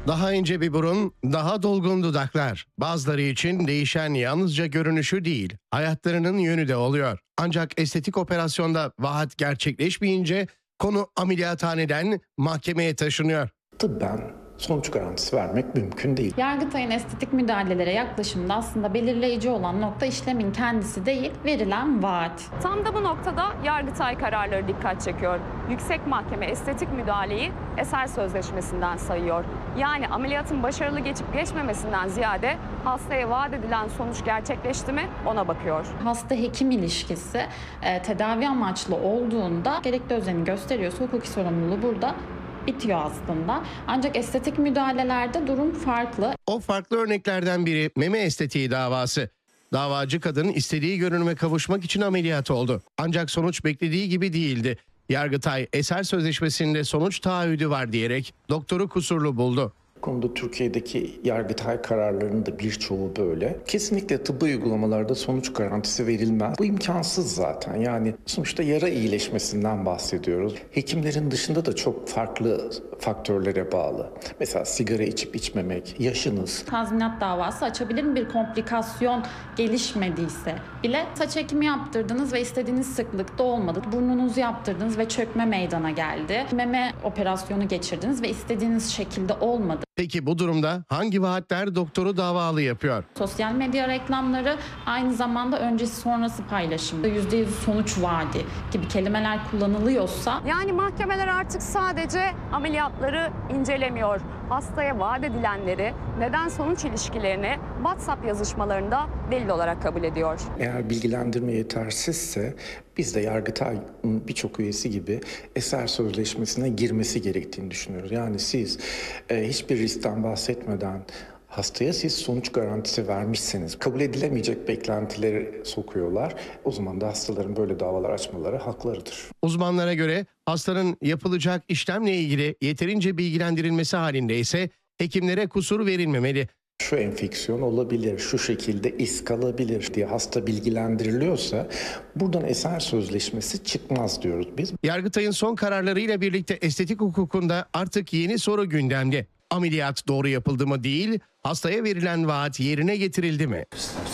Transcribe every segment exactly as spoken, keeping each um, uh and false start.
Daha ince bir burun, daha dolgun dudaklar. Bazıları için değişen yalnızca görünüşü değil, hayatlarının yönü de oluyor. Ancak estetik operasyonda vaat gerçekleşmeyince konu ameliyathaneden mahkemeye taşınıyor. Tıbben sonuç garantisi vermek mümkün değil. Yargıtay'ın estetik müdahalelere yaklaşımında aslında belirleyici olan nokta işlemin kendisi değil, verilen vaat. Tam da bu noktada Yargıtay kararları dikkat çekiyor. Yüksek Mahkeme estetik müdahaleyi eser sözleşmesinden sayıyor. Yani ameliyatın başarılı geçip geçmemesinden ziyade hastaya vaat edilen sonuç gerçekleşti mi ona bakıyor. Hasta-hekim ilişkisi e, tedavi amaçlı olduğunda gerekli özeni gösteriyorsa hukuki sorumluluğu burada bitiyor aslında. Ancak estetik müdahalelerde durum farklı. O farklı örneklerden biri meme estetiği davası. Davacı kadın istediği görünüme kavuşmak için ameliyat oldu. Ancak sonuç beklediği gibi değildi. Yargıtay eser sözleşmesinde sonuç taahhüdü var diyerek doktoru kusurlu buldu. Bu konuda Türkiye'deki Yargıtay kararlarının da birçoğu böyle. Kesinlikle tıbbi uygulamalarda sonuç garantisi verilmez. Bu imkansız zaten. Yani sonuçta yara iyileşmesinden bahsediyoruz. Hekimlerin dışında da çok farklı faktörlere bağlı. Mesela sigara içip içmemek, yaşınız. Tazminat davası açabilir mi bir komplikasyon gelişmediyse bile? Saç ekimi yaptırdınız ve istediğiniz sıklıkta olmadı. Burnunuzu yaptırdınız ve çökme meydana geldi. Meme operasyonu geçirdiniz ve istediğiniz şekilde olmadı. Peki bu durumda hangi vaatler doktoru davalı yapıyor? Sosyal medya reklamları, aynı zamanda öncesi sonrası paylaşım, yüzde yüz sonuç vaadi gibi kelimeler kullanılıyorsa Yani mahkemeler artık sadece ameliyatları incelemiyor. Hastaya vaat edilenleri, neden sonuç ilişkilerini WhatsApp yazışmalarında delil olarak kabul ediyor. Eğer bilgilendirme yetersizse biz de Yargıtay'ın birçok üyesi gibi eser sözleşmesine girmesi gerektiğini düşünüyoruz. Yani siz e, hiçbir riskten bahsetmeden hastaya siz sonuç garantisi vermişseniz kabul edilemeyecek beklentileri sokuyorlar. O zaman da hastaların böyle davalar açmaları haklarıdır. Uzmanlara göre hastanın yapılacak işlemle ilgili yeterince bilgilendirilmesi halinde ise hekimlere kusur verilmemeli. Şu enfeksiyon olabilir, şu şekilde iz kalabilir diye hasta bilgilendiriliyorsa buradan eser sözleşmesi çıkmaz diyoruz biz. Yargıtay'ın son kararlarıyla birlikte estetik hukukunda artık yeni soru gündemde. Ameliyat doğru yapıldı mı değil, hastaya verilen vaat yerine getirildi mi?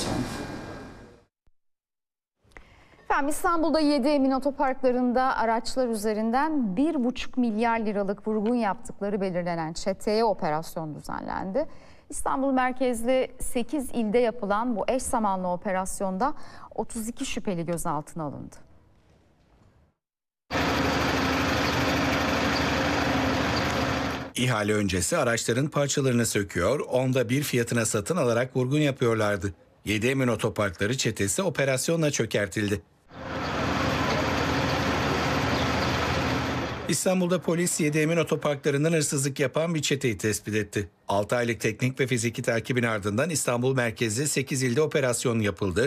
Efendim İstanbul'da yedi Emin otoparklarında araçlar üzerinden bir buçuk milyar liralık vurgun yaptıkları belirlenen çeteye operasyon düzenlendi. İstanbul merkezli sekiz ilde yapılan bu eş zamanlı operasyonda otuz iki şüpheli gözaltına alındı. İhale öncesi araçların parçalarını söküyor, onda bir fiyatına satın alarak vurgun yapıyorlardı. yedi Emin otoparkları çetesi operasyonla çökertildi. İstanbul'da polis yedi Emin otoparklarından hırsızlık yapan bir çeteyi tespit etti. altı aylık teknik ve fiziki takibin ardından İstanbul merkezli sekiz ilde operasyon yapıldı.